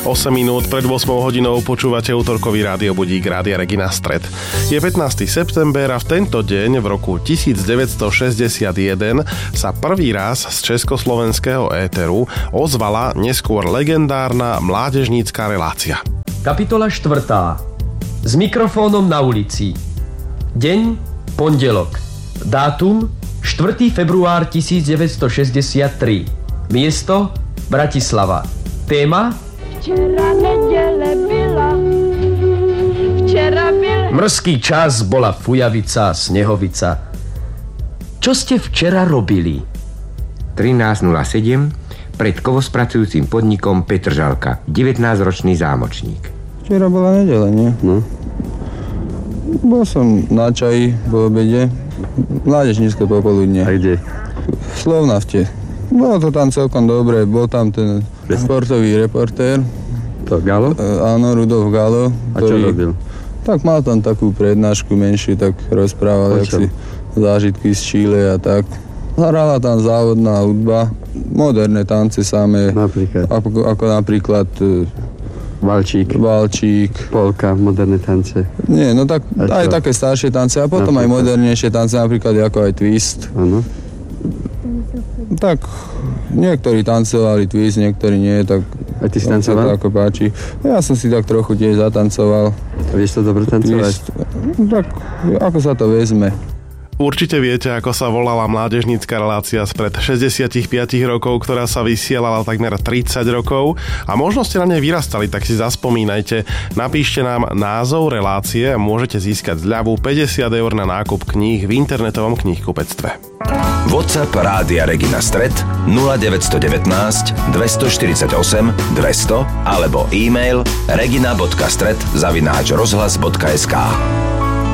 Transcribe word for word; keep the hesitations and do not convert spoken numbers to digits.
osem minút pred ôsmou hodinou počúvate útorkový rádiobudík Rádia Regina Stred. Je piatnásteho september a v tento deň v roku devätnásťstošesťdesiatjeden sa prvý raz z československého éteru ozvala neskôr legendárna mládežnícka relácia. Kapitola štvrtá. S mikrofónom na ulici. Deň pondelok. Dátum štvrtého februára devätnásťstošesťdesiattri. Miesto Bratislava. Téma Včera neděle byla, včera byl... Mrzký čas, bola fujavica, snehovica. Čo ste včera robili? trinásť nula sedem pred kovospracujúcim podnikom Petržalka, devätnásťročný zámočník. Včera bola nedeľa, nie? No. Bol som na čaji po obede, mládežnícke popoludne. A kde? V Slovnafte. Bolo to tam celkom dobre, bol tam ten športový reportér. To Galo? E, áno, Rudolf Galo. A čo robil? Tak mal tam takú prednášku menšiu, tak rozprával jak si zážitky z Číle a tak. Hrala tam závodná hudba, moderné tance samé. Napríklad? Ako, ako napríklad... Valčík. Valčík. Polka, moderné tance. Nie, no tak aj také staršie tance a potom napríklad aj modernejšie tance, napríklad ako aj twist. Áno. Tak niektorí tancovali twist, niektorí nie, tak... A ty si tancoval? Ako páči. Ja som si tak trochu tiež zatancoval. A vieš to dobre tancovať? Twist. Tak ako sa to vezme. Určite viete, ako sa volala mládežnícka relácia spred šesťdesiatpäť rokov, ktorá sa vysielala takmer tridsať rokov a možno ste na nej vyrastali, tak si zaspomínajte. Napíšte nám názov relácie a môžete získať zľavu päťdesiat eur na nákup kníh v internetovom knihkupectve. WhatsApp Rádia Regina Stred nula deväť jedna deväť, dvestoštyridsaťosem, dvesto alebo e-mail regina bodka stred zavináč rozhlas bodka es ká.